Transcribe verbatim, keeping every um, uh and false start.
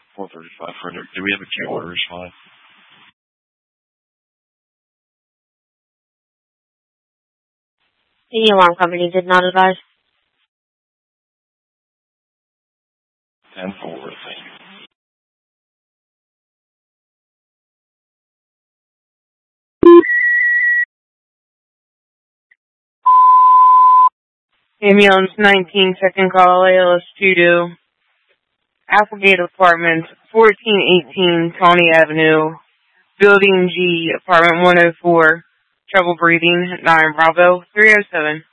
four thirty-five Frederick. Do we have a queue order response? The alarm company did not advise. ten four, thank you. Ambulance nineteen, second call, A L S two, Applegate Apartments, fourteen eighteen Tawny Avenue, Building G, Apartment one oh four, trouble breathing, nine Bravo, three oh seven.